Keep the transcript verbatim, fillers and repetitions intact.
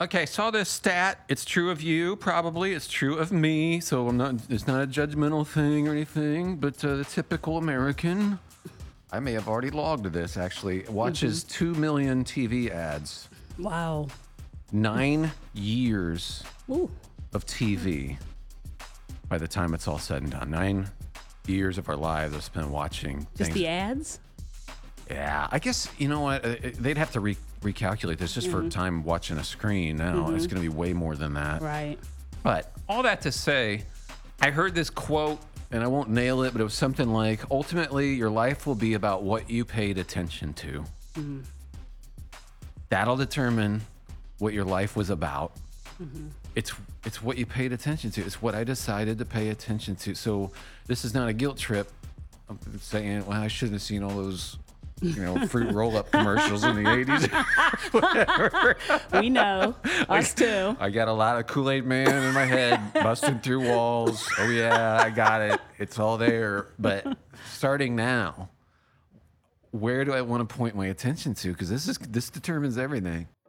Okay, saw this stat. It's true of you, probably. It's true of me. So I'm not. It's not a judgmental thing or anything. But uh, the typical American, I may have already logged this. Actually, watches two million T V ads. Wow. Nine years Ooh. of T V. By the time it's all said and done, nine years of our lives are spent watching. Just things. the ads? Yeah, I guess you know what uh, they'd have to re- recalculate this just for time watching a screen. Now it's going to be way more than that. Right. But all that to say, I heard this quote, and I won't nail it, but it was something like, "Ultimately, your life will be about what you paid attention to. That'll determine what your life was about. It's it's what you paid attention to. It's what I decided to pay attention to. So this is not a guilt trip. I'm saying, well, I shouldn't have seen all those, you know, fruit roll-up commercials in the eighties. Whatever. We know. Us too. I got a lot of Kool-Aid Man in my head, busting through walls. Oh yeah, I got it. It's all there. But starting now, where do I want to point my attention to? Because this is this determines everything.